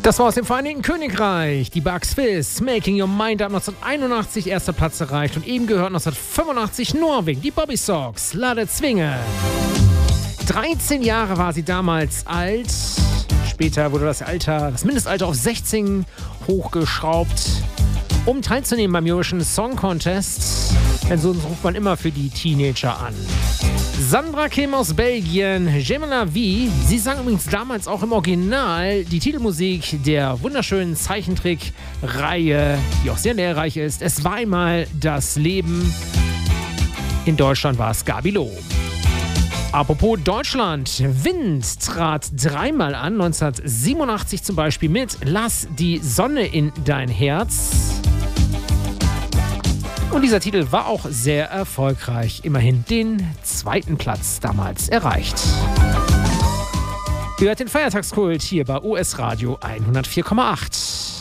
Das war aus dem Vereinigten Königreich. Die Bugs Fizz, Making Your Mind Up, 1981 erster Platz erreicht. Und eben gehört 1985 Norwegen, die Bobby Sox, Lade Zwinge. 13 Jahre war sie damals alt. Später wurde das Mindestalter auf 16 hochgeschraubt, um teilzunehmen beim Eurovision Song Contest. Denn so ruft man immer für die Teenager an. Sandra Kim aus Belgien, J'aime la vie. Sie sang übrigens damals auch im Original die Titelmusik der wunderschönen Zeichentrickreihe, die auch sehr lehrreich ist. Es war einmal das Leben. In Deutschland war es Gabi Loh. Apropos Deutschland, Wind trat dreimal an, 1987 zum Beispiel mit Lass die Sonne in dein Herz. Und dieser Titel war auch sehr erfolgreich, immerhin den 2. Platz damals erreicht. Ihr hört den Feiertagskult hier bei OS Radio 104,8.